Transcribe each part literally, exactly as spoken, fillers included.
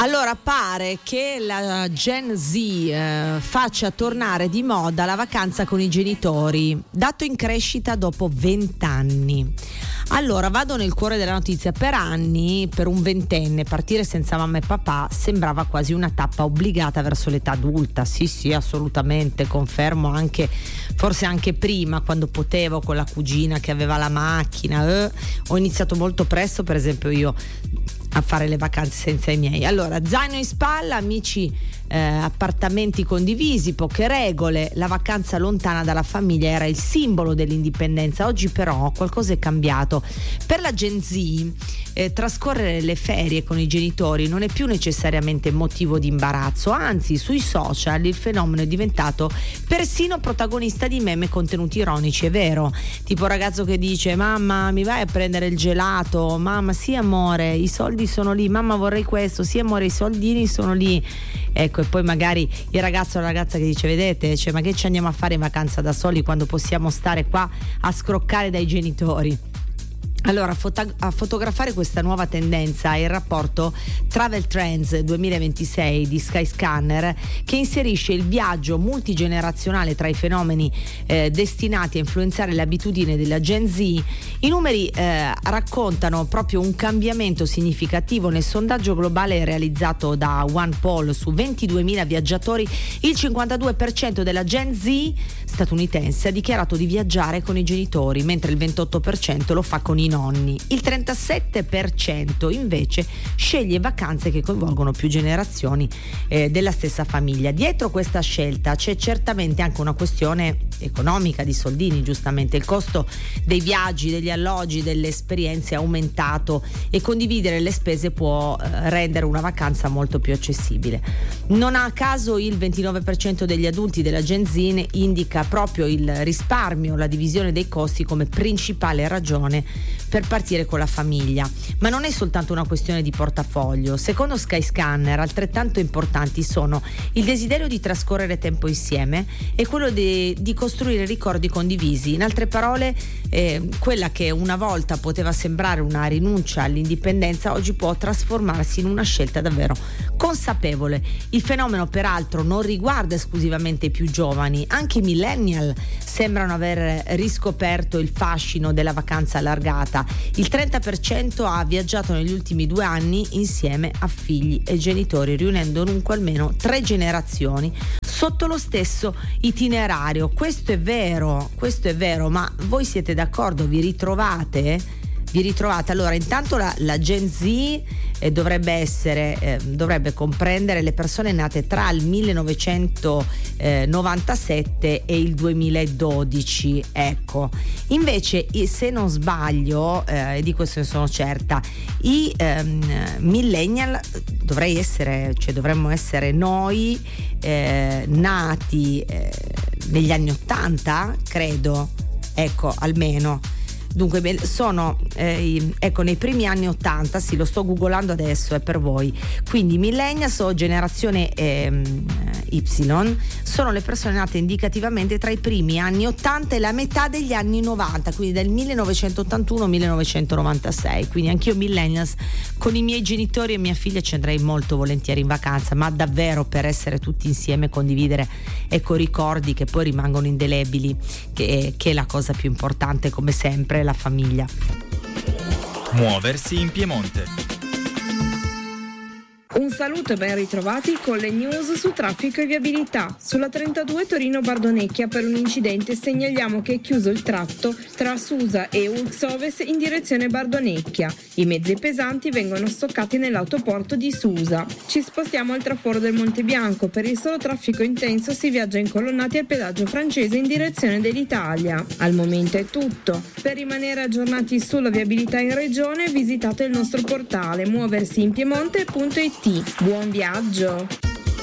Allora, pare che la Gen Z eh, faccia tornare di moda la vacanza con i genitori, dato in crescita dopo vent'anni. Allora, vado nel cuore della notizia. Per anni, per un ventenne, partire senza mamma e papà sembrava quasi una tappa obbligata verso l'età adulta. Sì, sì, assolutamente, confermo, anche forse anche prima, quando potevo, con la cugina che aveva la macchina. Eh, ho iniziato molto presto, per esempio io, a fare le vacanze senza i miei. Allora, zaino in spalla, amici, eh, appartamenti condivisi, poche regole, la vacanza lontana dalla famiglia era il simbolo dell'indipendenza. Oggi però qualcosa è cambiato. Per la Gen Z eh, trascorrere le ferie con i genitori non è più necessariamente motivo di imbarazzo, anzi sui social il fenomeno è diventato persino protagonista di meme contenuti ironici. È vero, tipo ragazzo che dice: mamma, mi vai a prendere il gelato? Mamma, sì amore, i soldi sono lì. Mamma, vorrei questo. Sì amore, i soldini sono lì. Ecco, e poi magari il ragazzo o la ragazza che dice: vedete, cioè, ma che ci andiamo a fare in vacanza da soli quando possiamo stare qua a scroccare dai genitori? Allora, fota- a fotografare questa nuova tendenza è il rapporto Travel Trends duemilaventisei di Skyscanner, che inserisce il viaggio multigenerazionale tra i fenomeni eh, destinati a influenzare le abitudini della Gen Z. I numeri eh, raccontano proprio un cambiamento significativo. Nel sondaggio globale realizzato da OnePoll su ventiduemila viaggiatori, il cinquantadue per cento della Gen Z statunitense ha dichiarato di viaggiare con i genitori, mentre il ventotto per cento lo fa con i nonni. Il trentasette per cento invece sceglie vacanze che coinvolgono più generazioni eh, della stessa famiglia. Dietro questa scelta c'è certamente anche una questione economica, di soldini. Giustamente il costo dei viaggi, degli alloggi, delle esperienze è aumentato e condividere le spese può eh, rendere una vacanza molto più accessibile. Non a caso il ventinove per cento degli adulti della Gen Z indica proprio il risparmio, la divisione dei costi come principale ragione per partire con la famiglia. Ma non è soltanto una questione di portafoglio. Secondo Skyscanner, altrettanto importanti sono il desiderio di trascorrere tempo insieme e quello di, di costruire ricordi condivisi. In altre parole, eh, quella che una volta poteva sembrare una rinuncia all'indipendenza oggi può trasformarsi in una scelta davvero consapevole. Il fenomeno peraltro non riguarda esclusivamente i più giovani, anche i millennial sembrano aver riscoperto il fascino della vacanza allargata. Il trenta per cento ha viaggiato negli ultimi due anni insieme a figli e genitori, riunendo dunque almeno tre generazioni sotto lo stesso itinerario. Questo è vero, questo è vero, ma voi siete d'accordo? Vi ritrovate? Vi ritrovate? Allora, intanto la, la Gen Z eh, dovrebbe essere, eh, dovrebbe comprendere le persone nate tra il millenovecentonovantasette e il duemiladodici. Ecco, invece, se non sbaglio, e eh, di questo ne sono certa, i ehm, millennial dovrei essere, cioè dovremmo essere noi eh, nati eh, negli anni ottanta, credo. Ecco, almeno. Dunque sono eh, ecco nei primi anni ottanta, sì, lo sto googolando adesso, è per voi. Quindi millennials o generazione eh, Y sono le persone nate indicativamente tra i primi anni ottanta e la metà degli anni novanta, quindi del millenovecentottantuno millenovecentonovantasei. Quindi anch'io millennials, con i miei genitori e mia figlia ci andrei molto volentieri in vacanza, ma davvero per essere tutti insieme, condividere ecco ricordi che poi rimangono indelebili, che, che è la cosa più importante, come sempre, la famiglia. Muoversi in Piemonte. Un saluto e ben ritrovati con le news su traffico e viabilità. Sulla trentadue Torino-Bardonecchia per un incidente segnaliamo che è chiuso il tratto tra Susa e Ulx Ovest in direzione Bardonecchia. I mezzi pesanti vengono stoccati nell'autoporto di Susa. Ci spostiamo al traforo del Monte Bianco. Per il solo traffico intenso si viaggia incolonnati al pedaggio francese in direzione dell'Italia. Al momento è tutto. Per rimanere aggiornati sulla viabilità in regione visitate il nostro portale muoversi in piemonte punto it. Buon viaggio!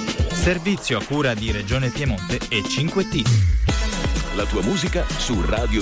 Servizio a cura di Regione Piemonte e cinque T. La tua musica su Radio